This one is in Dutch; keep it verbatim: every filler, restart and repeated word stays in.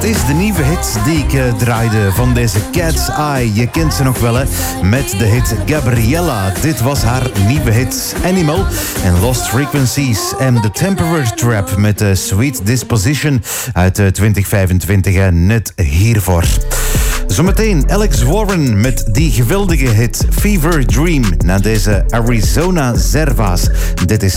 is de nieuwe hit die ik uh, draaide van deze Cat's Eye. Je kent ze nog wel, hè? Met de hit Gabriella. Dit was haar nieuwe hit Animal en Lost Frequencies. En The Temporary Trap met de Sweet Disposition uit uh, twintig vijfentwintig. Uh, net hiervoor. Zometeen Alex Warren met die geweldige hit Fever Dream na deze Arizona Zerva's. Dit is